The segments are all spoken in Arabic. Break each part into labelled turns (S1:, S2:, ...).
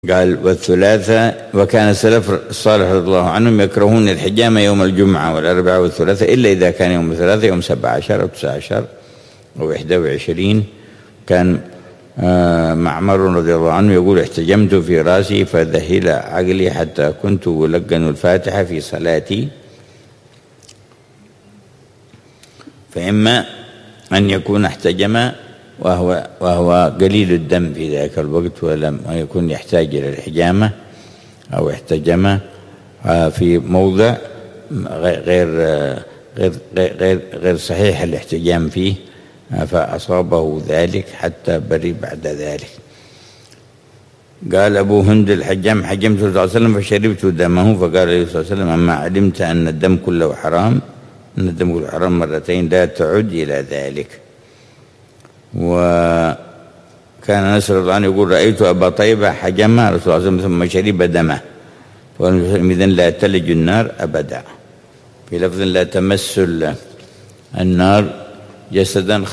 S1: قال والثلاثة، وكان السلف الصالح رضي الله عنهم يكرهون الحجامة يوم الجمعة والأربعاء والثلاثاء إلا إذا كان يوم الثلاثاء يوم 17 أو 19 أو 21. كان معمر رضي الله عنه يقول احتجمت في رأسي فذهل عقلي حتى كنت ألقن الفاتحة في صلاتي، فإما أن يكون احتجم وهو قليل الدم في ذاك الوقت ولم يكن يحتاج إلى الحجامة، أو احتجم في موضع غير صحيح الاحتجام فيه فأصابه ذلك حتى بري بعد ذلك. قال أبو هند الحجام حجمت صلى الله عليه وسلم فشربت دمه، فقال عليه الصلاة والسلام أما علمت أن الدم كله حرام، أن الدم كله حرام مرتين لا تعد إلى ذلك. وكان أنس رضي الله عنه يقول رأيت أبا طيبة حجم رسول الله صلى الله عليه وسلم ثم شرب دمه، فقال إذن لا تلج النار أبدا. في لفظ لا تمس النار جسدا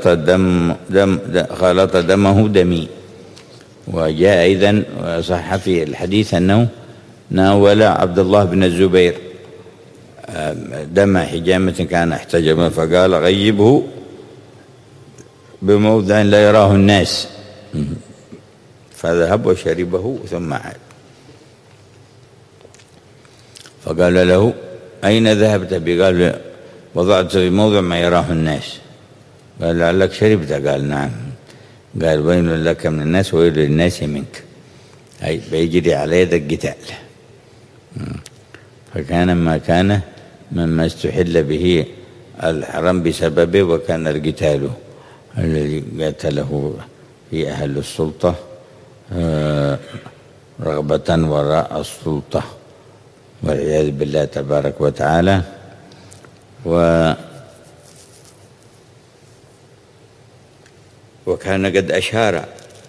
S1: خالط دمه دمي. وجاء أيضا وصح في الحديث أنه ناول عبد الله بن الزبير دم حجامة كان احتجم، فقال غيبه بموضع لا يراه الناس، فذهب وشربه ثم عاد. فقال له أين ذهبت به؟ قال وضعت في موضع ما يراه الناس. قال لعلك شربت؟ قال نعم. قال ويل لك من الناس وويل للناس منك، أي بيجري على يد القتال. فكان ما كان مما استحل به الحرام بسببه، وكان القتال الذي قاتله في أهل السلطة رغبة وراء السلطة والعياذ بالله تبارك وتعالى. وكان قد أشار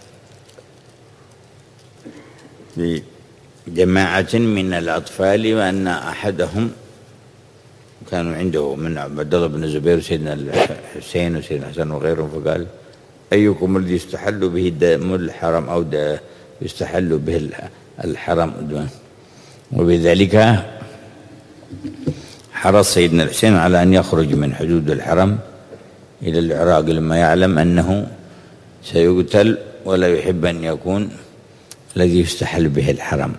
S1: لجماعة من الأطفال وأن أحدهم كانوا عنده من عبد الله بن الزبير وسيدنا الحسين وسيدنا الحسن وغيرهم، فقال أيكم الذي يستحل به دم الحرام أو يستحل به الحرام؟ وبذلك حرص سيدنا الحسين على أن يخرج من حدود الحرم إلى العراق لما يعلم أنه سيقتل ولا يحب أن يكون الذي يستحل به الحرم.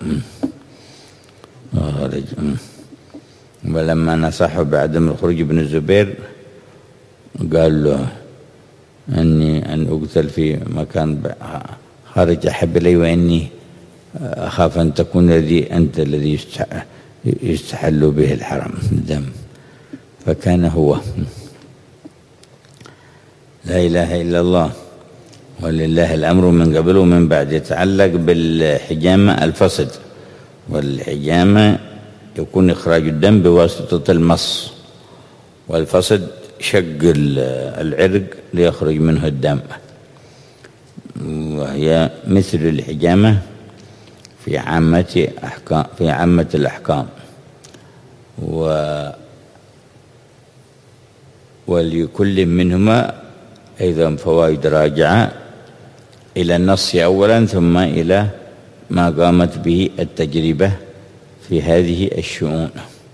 S1: ولما نصحه بعدم الخروج ابن الزبير قال له أن أقتل في مكان خارج أحب إلي، وإني أخاف أن تكون أنت الذي يستحل به الحرم الدم. فكان هو. لا إله إلا الله ولله الأمر من قبل ومن بعد. يتعلق بالحجامة الفصد، والحجامة يكون إخراج الدم بواسطة المص، والفصد شق العرق ليخرج منه الدم، وهي مثل الحجامة في عامة الأحكام. ولكل منهما أيضا فوائد راجعة إلى النص أولا ثم إلى ما قامت به التجربة في هذه الشؤون،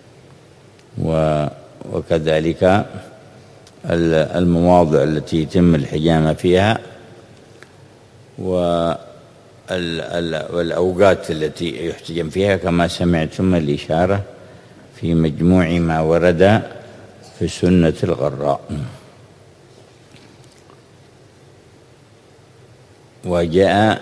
S1: وكذلك المواضع التي يتم الحجامة فيها والأوقات التي يحتجم فيها كما سمعتم الإشارة في مجموع ما ورد في سنة الغراء. وجاء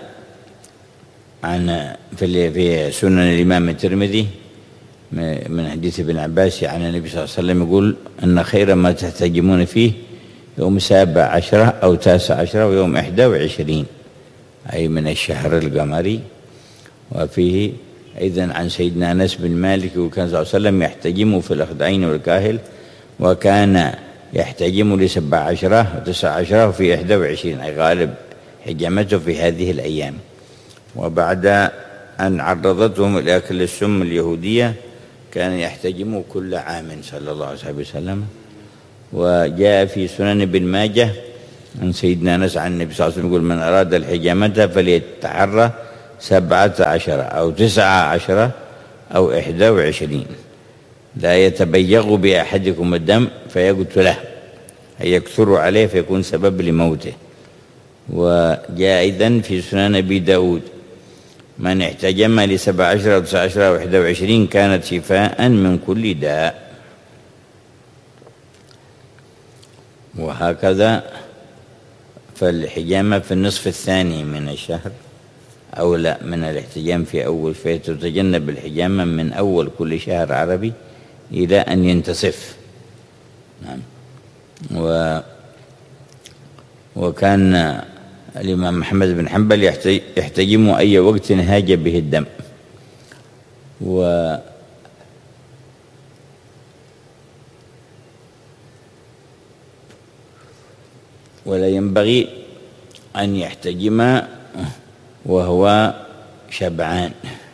S1: في سنن الإمام الترمذي من حديث ابن عباس عن النبي صلى الله عليه وسلم يقول أن خير ما تحتجمون فيه يوم 17 أو 19 ويوم 21، أي من الشهر القمري. وفيه أيضا عن سيدنا أنس بن مالك وكان صلى الله عليه وسلم يحتجم في الأخدعين والكاهل، وكان يحتجم ل17 و19 وفي 21، أي غالب حجمته في هذه الأيام. وبعد أن عرضتهم إلى أكل السم اليهودية كان يحتجم كل عام صلى الله عليه وسلم. وجاء في سنن ابن ماجه عن سيدنا أنس عن النبي صلى الله عليه وسلم يقول من أراد الحجامة فليتحرى 17 أو 19 أو 21. لا يتبيغ بأحدكم الدم فيقتله، أي يكثر عليه فيكون سبب لموته. وجاء أيضا في سنن أبي داود: من احتجم ل17 أو 19 أو 21 كانت شفاء من كل داء. وهكذا فالحجامة في النصف الثاني من الشهر أولى من الاحتجام في أول، فتتجنب الحجامة من أول كل شهر عربي إلى أن ينتصف. نعم. وكان الإمام محمد بن حنبل يحتجم أي وقت هاج به الدم. ولا ينبغي أن يحتجم وهو شبعان،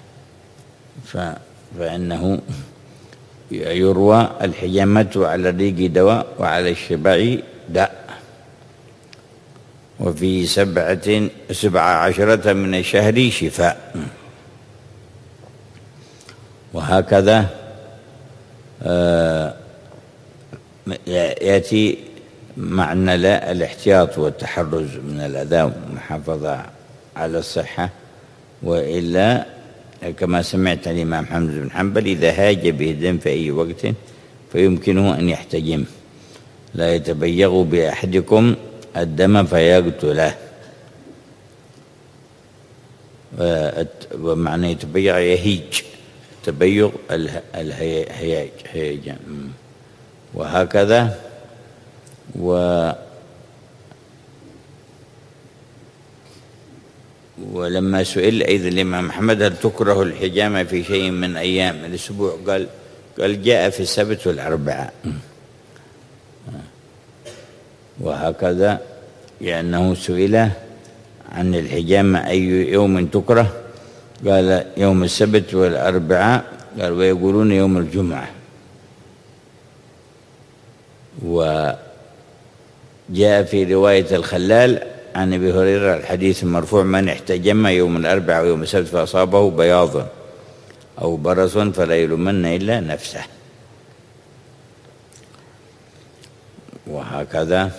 S1: فإنه يروى: الحجامة على الريق دواء وعلى الشبع داء. وفي 17 من الشهر شفاء. وهكذا يأتي معنى الاحتياط والتحرز من الأذى والمحافظة على الصحة. وإلا كما سمعت الإمام محمد بن حنبل: إذا هاج به الدم في أي وقت فيمكنه أن يحتجم، لا يتبيغ بأحدكم الدم فيقتله. ومعنى يتبيغ يهيج، تبيغ الهياج. وهكذا. ولما سئل أيضا الإمام محمد: هل تكره الحجامة في شيء من أيام الأسبوع؟ قال: جاء في السبت والأربعاء. وهكذا لأنه سئل عن الحجامة أي يوم تكره، قال: يوم السبت والأربعاء. قال: ويقولون يوم الجمعة. وجاء في رواية الخلال عن أبي هريرة الحديث المرفوع: من احتجم يوم الأربعاء ويوم السبت فأصابه بياض أو برص فلا يلومن إلا نفسه. وهكذا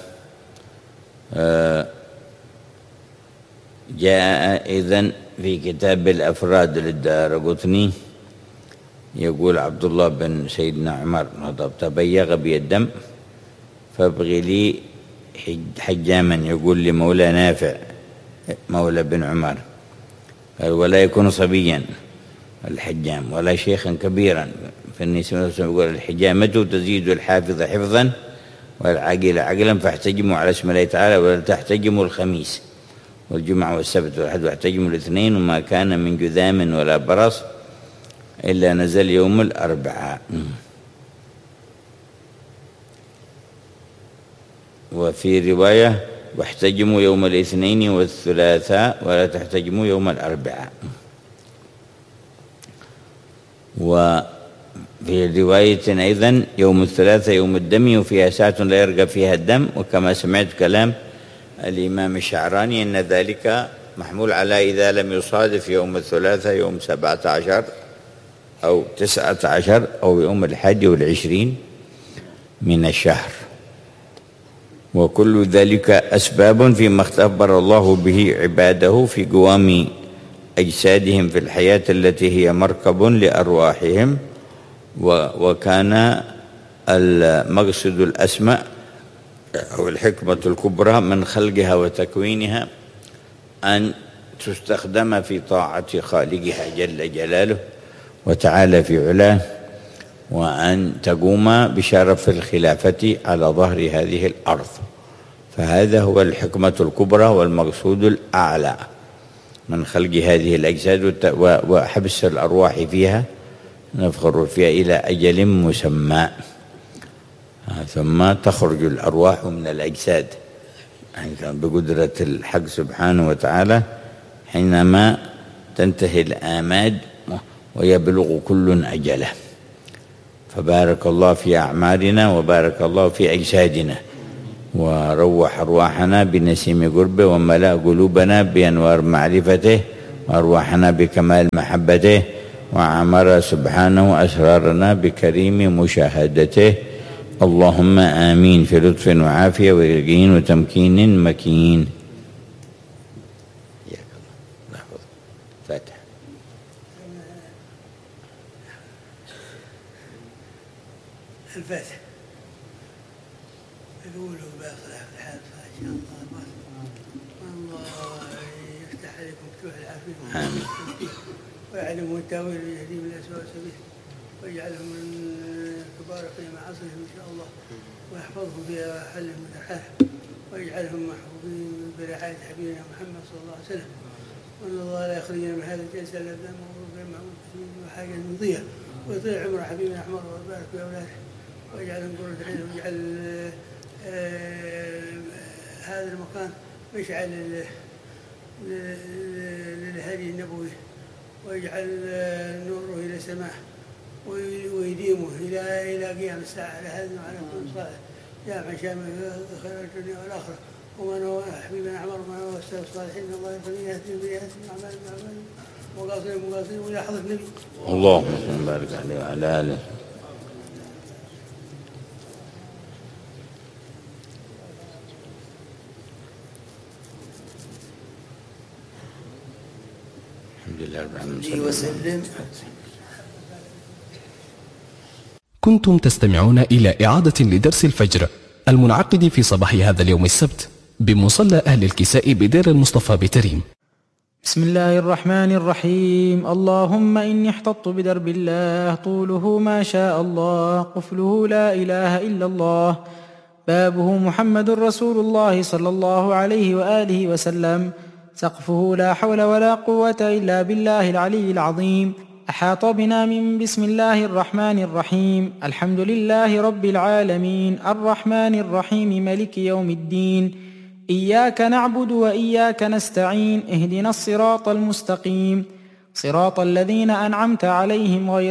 S1: جاء إذن في كتاب الأفراد للدارقطني يقول عبد الله بن سيدنا عمر: تبيغ بي الدم فابغي لي حجاما. يقول لمولى نافع مولى بن عمر، قال: ولا يكون صبيا الحجام ولا شيخا كبيرا. فإني سمعت يقول: الحجامة تزيد الحافظ حفظا والعاقل عقلا، فاحتجموا على اسم الله تعالى ولا تحتجموا الخميس والجمعة والسبت والأحد، واحتجموا الاثنين، وما كان من جذام ولا برص إلا نزل يوم الأربعاء. وفي رواية: واحتجموا يوم الاثنين والثلاثاء ولا تحتجموا يوم الأربعاء. وفي رواية أيضا: يوم الثلاثاء يوم الدم وفيها ساعة لا يرقى فيها الدم. وكما سمعت كلام الإمام الشعراني أن ذلك محمول على إذا لم يصادف يوم الثلاثاء يوم 17 أو 19 أو يوم 21 من الشهر. وكل ذلك أسباب فيما اختبر الله به عباده في قوام أجسادهم في الحياة التي هي مركب لأرواحهم. وكان المقصد الأسمى أو الحكمة الكبرى من خلقها وتكوينها أن تستخدم في طاعة خالقها جل جلاله وتعالى في علاه، وأن تقوم بشرف الخلافة على ظهر هذه الأرض. فهذا هو الحكمة الكبرى والمقصود الأعلى من خلق هذه الأجساد وحبس الأرواح فيها، نفخر فيها إلى أجل مسمى، ثم تخرج الأرواح من الأجساد بقدرة الحق سبحانه وتعالى حينما تنتهي الآماد ويبلغ كل أجله. فبارك الله في أعمارنا وبارك الله في أجسادنا، وروح أرواحنا بنسيم قربه، وملأ قلوبنا بأنوار معرفته، وأرواحنا بكمال محبته، وعمر سبحانه أسرارنا بكريم مشاهدته. اللهم آمين في لطف وعافية ويقين وتمكين مكين. فاتح.
S2: الفاتح يقولوا باصلح في الحال إن شاء الله يفتح عليكم فتوح العافية
S1: آمين.
S2: ويعلموا التاويل ويهديهم إلى سواء السبيل ويجعلهم من كبار قيم عصرهم إن شاء الله ويحفظهم في حل المتحال ويجعلهم محفوظين برعاية حبيبنا محمد صلى الله عليه وسلم. وأن الله لا يخرجنا من هذا الجلسة إلا بلا مغرور معمول وحاجة مضية ويطيل عمر حبيبنا أحمر ويبارك في أولاده ويجعلهم قرة عين ويجعل هذا المكان مشعل للهدي النبوي ويجعل نوره إلى السماء ويديمه إلى قيام الساعة على هذا وعلى كل صالح جامع شامل خير الدنيا والآخرة. ومن هو حبيبنا عمر ومن هو السلف الصالحين الله يرضى يهديهم بيهديهم أعمالهم وقاصرين وإلى حضرة النبي.
S1: اللهم صل وبارك عليه وعلى آله. الحمد لله رب العالمين وسلم.
S3: كنتم تستمعون إلى إعادة لدرس الفجر المنعقد في صباح هذا اليوم السبت بمصلى أهل الكساء بدير المصطفى بتريم.
S4: بسم الله الرحمن الرحيم. اللهم إني احتطت بدرب الله طوله ما شاء الله قفله لا إله إلا الله بابه محمد رسول الله صلى الله عليه وآله وسلم سقفه لا حول ولا قوة إلا بالله العلي العظيم. أحاط بنا من بسم الله الرحمن الرحيم الحمد لله رب العالمين الرحمن الرحيم ملك يوم الدين إياك نعبد وإياك نستعين اهدنا الصراط المستقيم صراط الذين أنعمت عليهم غير